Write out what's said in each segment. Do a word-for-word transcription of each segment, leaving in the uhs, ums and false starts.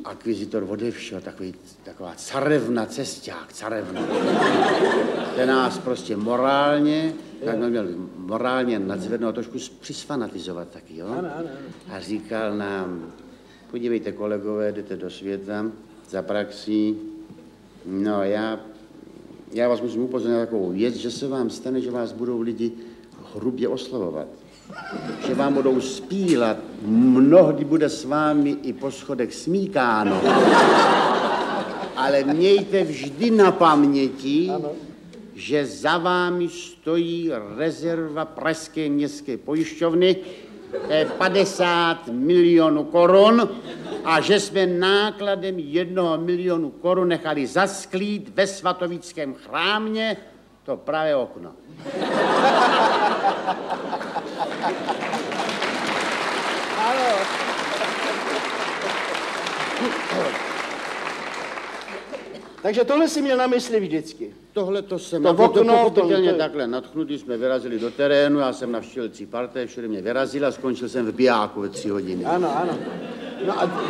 akvizitor ode všeho, takový, taková carevna cesták, carevna. Ten nás prostě morálně, tak měl morálně nadzvednout, trošku přisfanatizovat taky, jo? Ano, ano, ano. A říkal nám, podívejte kolegové, jdete do světa za praxí, no já, já vás musím upozornit na takovou věc, že se vám stane, že vás budou lidi hrubě oslovovat. Že vám budou spílat, mnohdy bude s vámi i po schodech smíkáno. Ale mějte vždy na paměti, ano, že za vámi stojí rezerva Pražské městské pojišťovny, to je padesát milionů korun, a že jsme nákladem jednoho milionu korun nechali zasklít ve svatovickém chrámě to pravé okno. Ano. Takže tohle si měl na mysli vždycky. Tohle to jsem, to to okno, pochopitelně to... takhle nadchnutý, jsme vyrazili do terénu, já jsem navštívil tři parté, všude mě vyrazil a skončil jsem v bijáku ve tři hodiny. Ano, ano. No a,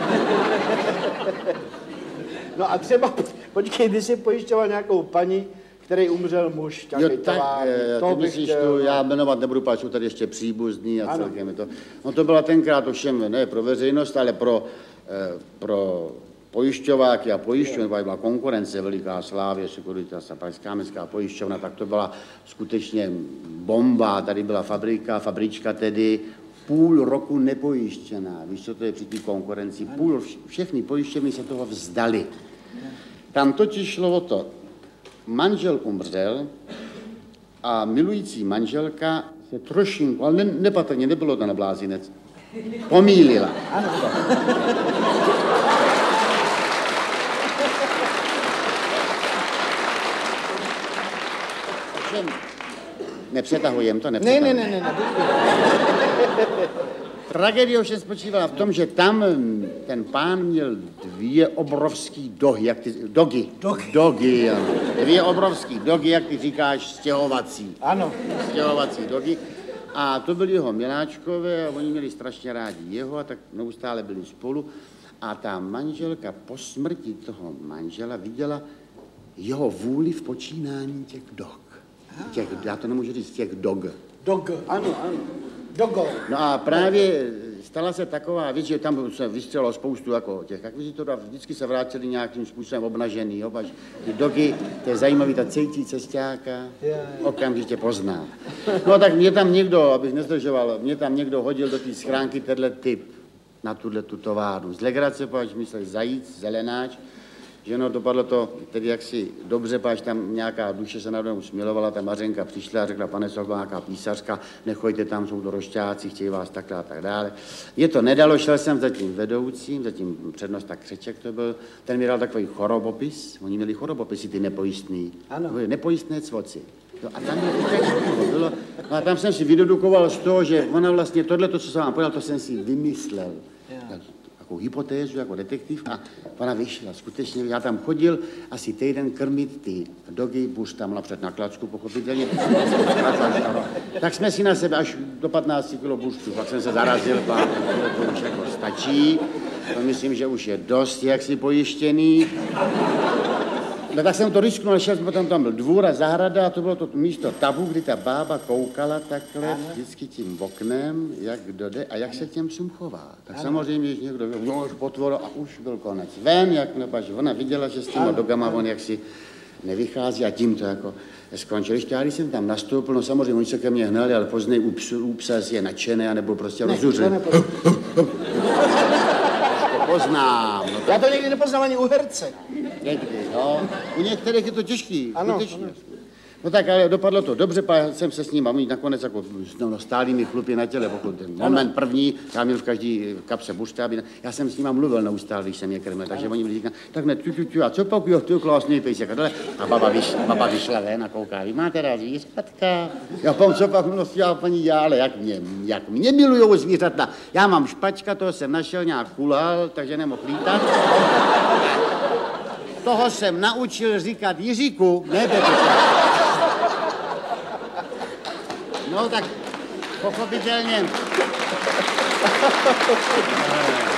no a třeba, počkej, ty jsi pojišťoval nějakou paní, který umřel muž, jo, tak, to ty myslíš, chtěl... tu, já jmenovat nebudu, páču tady ještě příbuzný a ano, celkem je to. No to byla tenkrát ovšem ne pro veřejnost, ale pro, eh, pro pojišťováky a pojišťovny, byla konkurence veliká, Slávě, Securitas a Pražská městská pojišťovna, tak to byla skutečně bomba, tady byla fabrika, fabrička tedy, půl roku nepojištěná, víš, co to je při té konkurenci, půl, všechny pojišťovny se toho vzdali. Tam totiž šlo o to, manžel umřel a milující manželka se trošinku, ale ne, nepatrně, nebylo to na blázinec, pomýlila. Ano. Nepřetahujem to, nepřetahujem. Ne, ne, ne, ne. Tragédie ovšem spočívala v tom, že tam ten pán měl dvě obrovský dohy, jak ty, dogy. Dogy. Dogy, ano. Dvě obrovský dogy, jak ty říkáš, stěhovací. Ano. Stěhovací dogy. A to byli jeho miláčkové a oni měli strašně rádi jeho a tak neustále byli spolu. A ta manželka po smrti toho manžela viděla jeho vůli v počínání těch dog. Těch, já to nemůžu říct, těch dog. Dog, ano, ano. Dogo. No a právě stala se taková věc, že tam se vystřelilo spoustu jako těch akvizitorů a vždycky se vrátili nějakým způsobem obnažený, jo, až ty dogy, to je zajímavý, ta cejtí cestáka, okamžitě pozná. No tak mě tam někdo, abych nezdržoval, mě tam někdo hodil do té schránky tenhle typ na tuhle tu továrnu. Z legrace, páč myslel zajíc, zelenáč, že no, dopadlo to tedy jaksi dobře, páč tam nějaká duše se nade mnou smilovala, ta Mařenka přišla a řekla, pane Sokol, nějaká písařka, nechoďte tam, jsou to rošťáci, chtějí vás takhle a tak dále. Je to nedalo, šel jsem za tím vedoucím, za tím přednosta Křeček to byl, ten mi dal takový chorobopis, oni měli chorobopisy, ty nepojistný, ano, nepojistné cvoci. No a tam bylo, no a tam jsem si vydedukoval z toho, že ona vlastně tohle, to, co jsem vám povedal, to jsem si vymyslel. Yeah. Takovou hypotézu jako detektiv a ona vyšla. Skutečně, já tam chodil asi týden krmit ty dogy, buř tam napřed na klacku, pochopitelně. Tak jsme si na sebe až do patnácti kilo buřců, pak jsem se zarazil, pár, to už jako stačí. To myslím, že už je dost jaksi pojištěný. No tak jsem to risknul, šel jsem, potom tam byl dvůr a zahrada a to bylo to místo tabu, kdy ta bába koukala takhle vždycky tím oknem, jak kdo jde a jak se těm psům chová. Tak ano, samozřejmě, že někdo no, už potvor a už byl konec. Ven, jak nebaž, ona viděla, že s těma dogama on jaksi nevychází a tím to jako skončil. Ještě já, když jsem tam nastoupil, no samozřejmě oni se ke mně hnali, ale později u, u psa je nadšený a nebo prostě rozuřený. Poznám. No já to někdy nepoznám ani u herce. Někdy, no. U některých je to těžký, ano, skutečně. Ano. No tak, ale dopadlo to dobře, pak jsem se s ním a my nakonec jako no, stáli mi chlupy na těle, pokud ten moment ano, první, já měl v každý kapse buštáby, já jsem s ním mluvil neustále, když jsem je krmil, takže oni mi říkali, tak ne, tu, tu, tu, a co pak, jo, ty krásný pejsek, a dole, a baba vyšla, baba vyšla ven a kouká, vy máte rád zvířatka? Já pám, co pak, no, já, paní, já, ale jak mě, jak mě milujou zvířata, já mám špačka, toho jsem našel, nějak kulhal, takže nemohl lítat. Toho jsem naučil říkat Jiříku, ne Pepička. No tak pochopitelně.